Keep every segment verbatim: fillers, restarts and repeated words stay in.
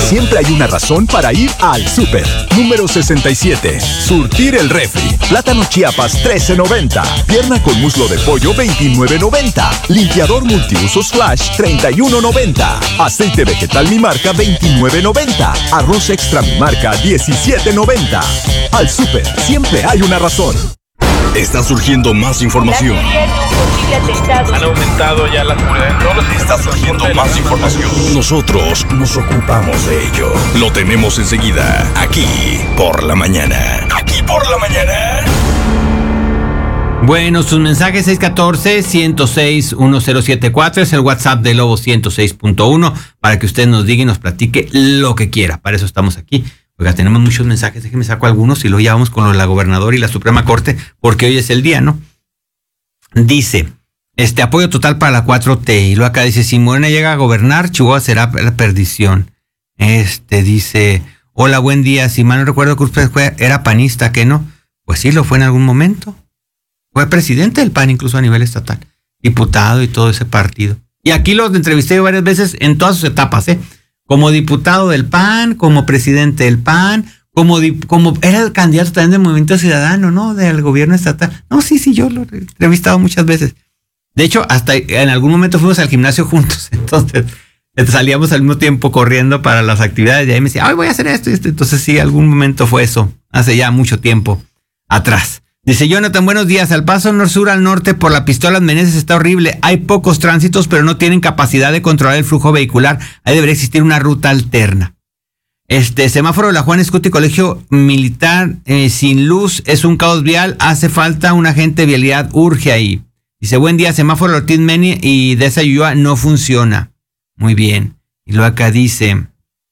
siempre hay una razón para ir al súper. Número sesenta y siete. Surtir el refri. Plátano Chiapas trece noventa. Pierna con muslo de pollo veintinueve noventa. Limpiador multiusos Flash treinta y uno noventa. Aceite vegetal mi marca veintinueve noventa. Arroz extra mi marca diecisiete noventa. Al súper siempre hay una razón. Está surgiendo más información. Han aumentado ya la seguridad en todos los... Está surgiendo más información. Nosotros nos ocupamos de ello. Lo tenemos enseguida, aquí por la mañana. Aquí por la mañana. Bueno, sus mensajes seis uno cuatro, uno cero seis, uno cero siete cuatro es el WhatsApp de Lobo ciento seis punto uno para que usted nos diga y nos platique lo que quiera. Para eso estamos aquí. Oiga, tenemos muchos mensajes, déjenme saco algunos y luego ya vamos con lo de la gobernadora y la Suprema Corte, porque hoy es el día, ¿no? Dice, este apoyo total para la cuatro T, y luego acá dice, si Morena llega a gobernar, Chihuahua será la perdición. Este dice, hola, buen día, si mal no recuerdo que usted fue, era panista, ¿qué no? Pues sí, lo fue en algún momento. Fue presidente del P A N incluso a nivel estatal, diputado y todo ese partido. Y aquí los entrevisté varias veces en todas sus etapas, ¿eh? Como diputado del P A N, como presidente del P A N, como, como era el candidato también del Movimiento Ciudadano, ¿no? Del gobierno estatal. No, sí, sí, yo lo he entrevistado muchas veces. De hecho, hasta en algún momento fuimos al gimnasio juntos. Entonces, salíamos al mismo tiempo corriendo para las actividades. Y ahí me decía, ay, voy a hacer esto y esto. Entonces, sí, algún momento fue eso. Hace ya mucho tiempo atrás. Dice Jonathan, buenos días. Al paso nor-sur al norte por la Pistolas Meneses está horrible. Hay pocos tránsitos, pero no tienen capacidad de controlar el flujo vehicular. Ahí debería existir una ruta alterna. Este semáforo de la Juan Escuti, Colegio Militar, eh, sin luz, es un caos vial. Hace falta un agente de vialidad, urge ahí. Dice, buen día, semáforo de Ortiz Meni y de esa Yuyua no funciona. Muy bien. Y luego acá dice...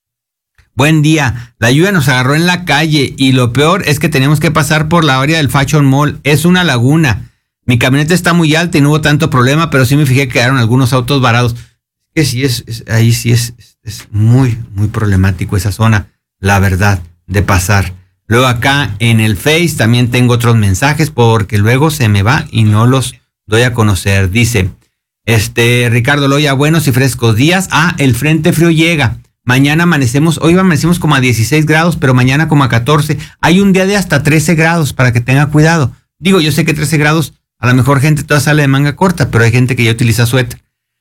Buen día, la lluvia nos agarró en la calle y lo peor es que teníamos que pasar por la área del Fashion Mall. Es una laguna. Mi camioneta está muy alta y no hubo tanto problema, pero sí me fijé que quedaron algunos autos varados. Que sí es, es ahí sí es, es, es muy, muy problemático esa zona, la verdad, de pasar. Luego acá en el Face también tengo otros mensajes porque luego se me va y no los doy a conocer. Dice, este Ricardo Loya, buenos y frescos días. Ah, el frente frío llega. Mañana amanecemos, hoy amanecemos como a dieciséis grados, pero mañana como a catorce. Hay un día de hasta trece grados para que tenga cuidado. Digo, yo sé que trece grados, a lo mejor gente toda sale de manga corta, pero hay gente que ya utiliza suéter.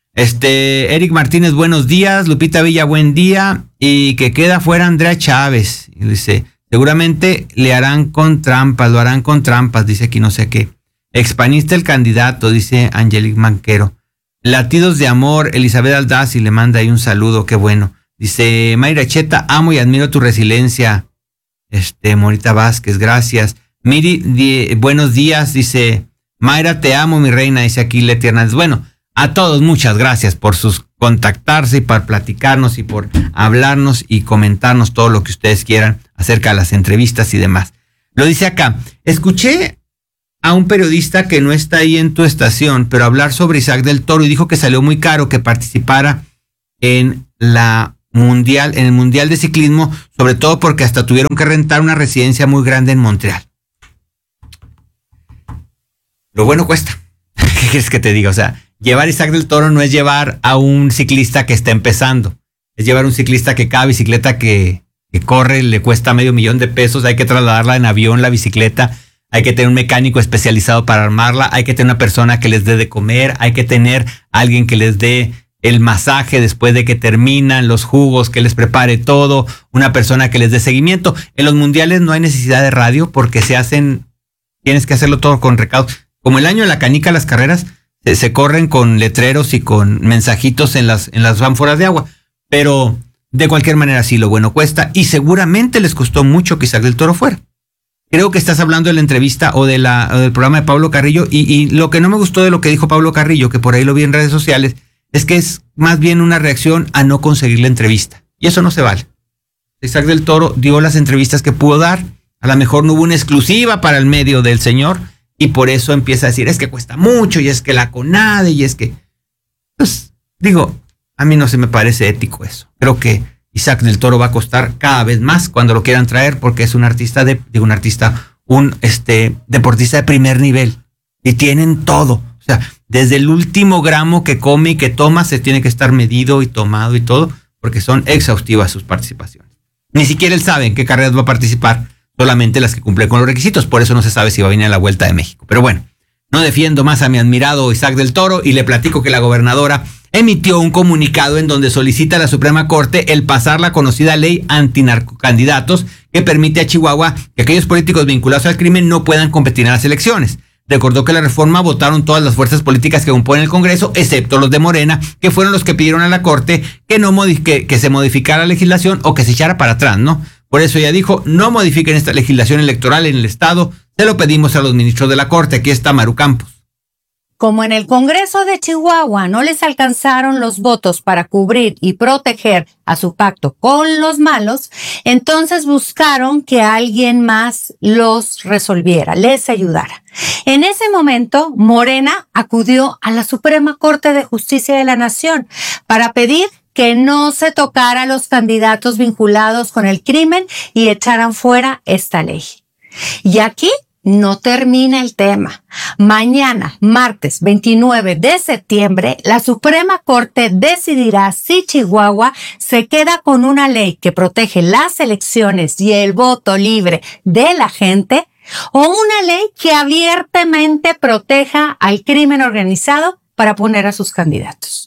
Este, Eric Martínez, buenos días. Lupita Villa, buen día. Y que queda fuera Andrea Chávez. Y dice, seguramente le harán con trampas, lo harán con trampas, dice aquí no sé qué. Expanista el candidato, dice Angelic Manquero. Latidos de amor, Elizabeth Aldaz, y le manda ahí un saludo, qué bueno. Dice Mayra Cheta, amo y admiro tu resiliencia. Este, Morita Vázquez, gracias. Miri, di, buenos días, dice Mayra, te amo, mi reina, dice aquí Leti Hernández. Bueno, a todos muchas gracias por sus contactarse y por platicarnos y por hablarnos y comentarnos todo lo que ustedes quieran acerca de las entrevistas y demás. Lo dice acá, escuché a un periodista que no está ahí en tu estación, pero hablar sobre Isaac del Toro y dijo que salió muy caro que participara en la mundial, en el mundial de ciclismo, sobre todo porque hasta tuvieron que rentar una residencia muy grande en Montreal. Lo bueno cuesta. ¿Qué quieres que te diga? O sea, llevar a Isaac del Toro no es llevar a un ciclista que está empezando, es llevar a un ciclista que cada bicicleta que, que corre le cuesta medio millón de pesos, hay que trasladarla en avión la bicicleta, hay que tener un mecánico especializado para armarla, hay que tener una persona que les dé de comer, hay que tener alguien que les dé el masaje después de que terminan, los jugos, que les prepare todo, una persona que les dé seguimiento. En los mundiales no hay necesidad de radio porque se hacen, tienes que hacerlo todo con recados. Como el año de la canica, las carreras se, se corren con letreros y con mensajitos en las, en las ánforas de agua. Pero de cualquier manera sí, lo bueno cuesta y seguramente les costó mucho que Isaac del Toro fuera. Creo que estás hablando de la entrevista o, de la, o del programa de Pablo Carrillo y, y lo que no me gustó de lo que dijo Pablo Carrillo, que por ahí lo vi en redes sociales, es que es más bien una reacción a no conseguir la entrevista. Y eso no se vale. Isaac del Toro dio las entrevistas que pudo dar. A lo mejor no hubo una exclusiva para el medio del señor y por eso empieza a decir, es que cuesta mucho y es que la CONADE y es que... Pues digo, a mí no se me parece ético eso. Creo que Isaac del Toro va a costar cada vez más cuando lo quieran traer porque es un artista, de, digo, un artista, un este, deportista de primer nivel. Y tienen todo. O sea, desde el último gramo que come y que toma se tiene que estar medido y tomado y todo porque son exhaustivas sus participaciones. Ni siquiera él sabe en qué carreras va a participar, solamente las que cumplen con los requisitos, por eso no se sabe si va a venir a la Vuelta de México. Pero bueno, no defiendo más a mi admirado Isaac del Toro y le platico que la gobernadora emitió un comunicado en donde solicita a la Suprema Corte el pasar la conocida ley antinarcocandidatos que permite a Chihuahua que aquellos políticos vinculados al crimen no puedan competir en las elecciones. Recordó que la reforma votaron todas las fuerzas políticas que componen el Congreso, excepto los de Morena, que fueron los que pidieron a la Corte que, no modi- que, que se modificara la legislación o que se echara para atrás, ¿no? Por eso ella dijo, no modifiquen esta legislación electoral en el Estado, se lo pedimos a los ministros de la Corte. Aquí está Maru Campos. Como en el Congreso de Chihuahua no les alcanzaron los votos para cubrir y proteger a su pacto con los malos, entonces buscaron que alguien más los resolviera, les ayudara. En ese momento, Morena acudió a la Suprema Corte de Justicia de la Nación para pedir que no se tocara a los candidatos vinculados con el crimen y echaran fuera esta ley. Y aquí no termina el tema. Mañana, martes veintinueve de septiembre, la Suprema Corte decidirá si Chihuahua se queda con una ley que protege las elecciones y el voto libre de la gente o una ley que abiertamente proteja al crimen organizado para poner a sus candidatos.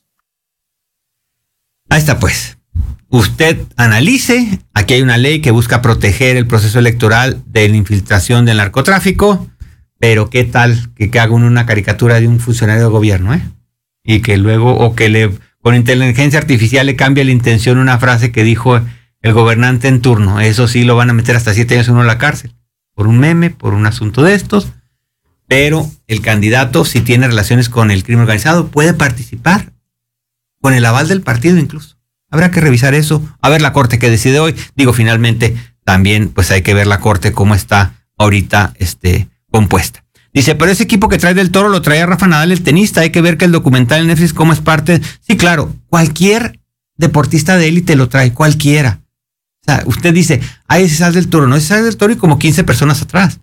Ahí está pues. Usted analice, aquí hay una ley que busca proteger el proceso electoral de la infiltración del narcotráfico, pero qué tal que, que haga una caricatura de un funcionario de gobierno, ¿eh? Y que luego, o que le con inteligencia artificial le cambie la intención una frase que dijo el gobernante en turno. Eso sí lo van a meter hasta siete años uno a la cárcel, por un meme, por un asunto de estos, pero el candidato, si tiene relaciones con el crimen organizado, puede participar con el aval del partido incluso. Habrá que revisar eso, a ver la Corte que decide hoy. Digo, finalmente, también pues hay que ver la Corte cómo está ahorita este, compuesta. Dice, pero ese equipo que trae del Toro lo traía Rafa Nadal, el tenista. Hay que ver que el documental en Netflix cómo es parte. Sí, claro, cualquier deportista de élite lo trae, cualquiera. O sea, usted dice, ay, ese sale del Toro. No, ese sale del Toro y como quince personas atrás.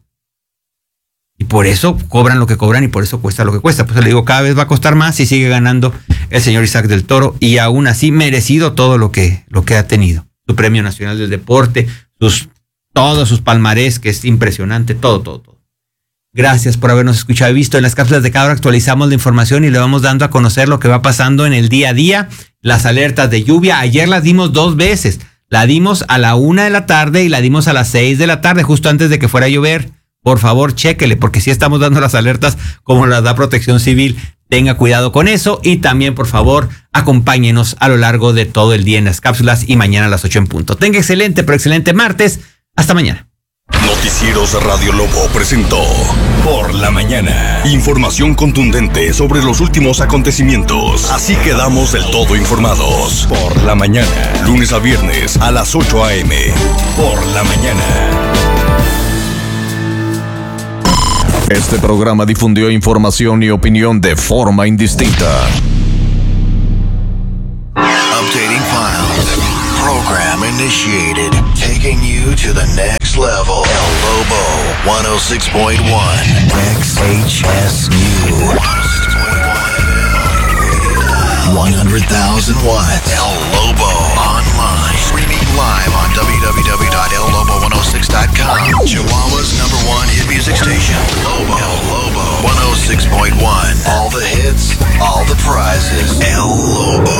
Y por eso cobran lo que cobran y por eso cuesta lo que cuesta. Pues le digo, cada vez va a costar más y sigue ganando el señor Isaac del Toro y aún así merecido todo lo que, lo que ha tenido. Su Premio Nacional del Deporte, sus, todos sus palmarés, que es impresionante, todo, todo, todo. Gracias por habernos escuchado y visto. En las cápsulas de cada hora actualizamos la información y le vamos dando a conocer lo que va pasando en el día a día. Las alertas de lluvia, ayer las dimos dos veces. La dimos a la una de la tarde y la dimos a las seis de la tarde, justo antes de que fuera a llover. Por favor, chéquele, porque sí estamos dando las alertas como las da Protección Civil. Tenga cuidado con eso y también, por favor, acompáñenos a lo largo de todo el día en las cápsulas y mañana a las ocho en punto. Tenga excelente, pero excelente martes. Hasta mañana. Noticieros Radio Lobo presentó Por la Mañana. Información contundente sobre los últimos acontecimientos. Así quedamos del todo informados. Por la Mañana. Lunes a viernes a las ocho a.m. Por la Mañana. Este programa difundió información y opinión de forma indistinta. Updating files. Program initiated. Taking you to the next level. El Lobo one oh six point one. X H S News. one hundred thousand watts. El Lobo online. Streaming live on w w w dot el lobo one oh six dot com. Chihuahua's number one hit music station. Lobo. El Lobo one oh six point one. All the hits, all the prizes. El Lobo.